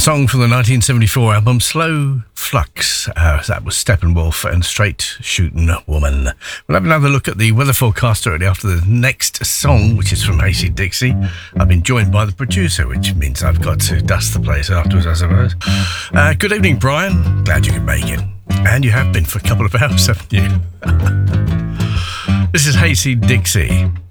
Song from the 1974 album Slow Flux. That was Steppenwolf and Straight Shootin' Woman. We'll have another look at the weather forecast directly after the next song, which is from Hayseed Dixie. I've been joined by the producer, which means I've got to dust the place afterwards, I suppose. Good evening, Brian. Glad you could make it. And you have been for a couple of hours, haven't you? This is Hayseed Dixie.